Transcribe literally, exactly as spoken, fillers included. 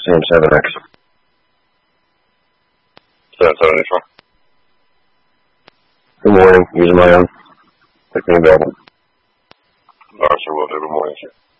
C M seven X. seven seven neutral. Good morning. Using my own. Pick me available. Officer, will do. Good morning, sir.